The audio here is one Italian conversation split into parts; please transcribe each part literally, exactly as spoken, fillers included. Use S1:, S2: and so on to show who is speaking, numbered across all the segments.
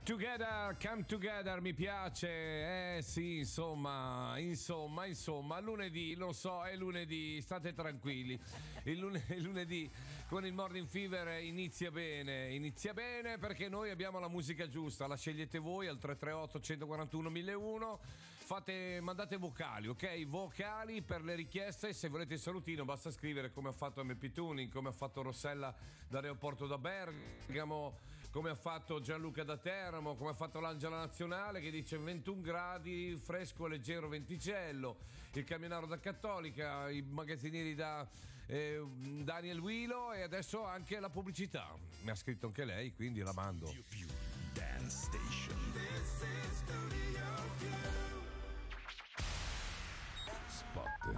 S1: Together, come together, mi piace. Eh sì, insomma, insomma, insomma, lunedì, lo so, è lunedì, state tranquilli. Il, lun- il lunedì con il Morning Fever inizia bene, inizia bene perché noi abbiamo la musica giusta, la scegliete voi al tre tre otto uno quattro uno mille uno. Fate, mandate vocali, ok? Vocali per le richieste. Se volete il salutino basta scrivere come ha fatto M P Tuning, come ha fatto Rossella dall'aeroporto da Bergamo, come ha fatto Gianluca da Teramo, come ha fatto l'Angela Nazionale che dice ventuno gradi, fresco leggero venticello, il camionaro da Cattolica, i magazzinieri da eh, Daniel Wilo e adesso anche la pubblicità. Mi ha scritto anche lei, quindi la mando.
S2: Studio Più Dance Station. This is Studio Più.
S1: Spot.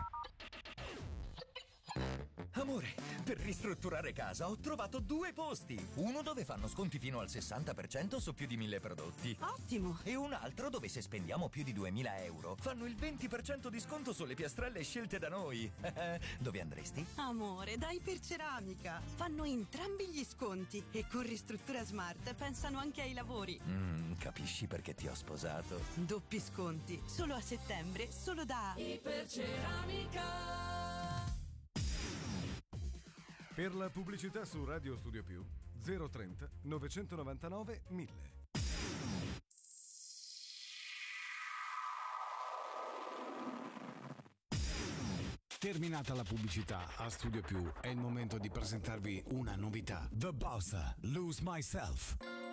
S3: Amore, per ristrutturare casa ho trovato due posti. Uno dove fanno sconti fino al sessanta per cento su più di mille prodotti.
S4: Ottimo!
S3: E un altro dove se spendiamo più di duemila euro fanno il venti per cento di sconto sulle piastrelle scelte da noi. Dove andresti?
S4: Amore, da Iperceramica. Fanno entrambi gli sconti e con Ristruttura Smart pensano anche ai lavori.
S3: Mm, capisci perché ti ho sposato?
S4: Doppi sconti, solo a settembre, solo da Iperceramica.
S5: Per la pubblicità su Radio Studio Più zero trenta novecentonovantanove mille.
S6: Terminata la pubblicità a Studio Più è il momento di presentarvi una novità. The Boss, Lose Myself.